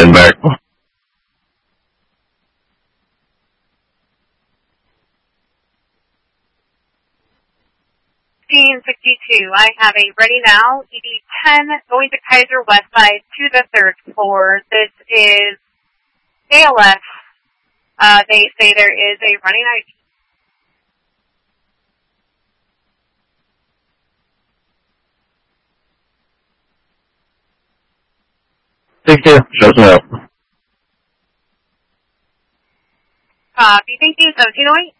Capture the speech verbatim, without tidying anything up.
stand back. fifteen sixty-two, I have a ready now, E D ten, going to Kaiser West Side to the third floor. This is A L F. Uh, they say there is a running I D. Take care. Shut me up. Copy, thank you, seventeen oh eight.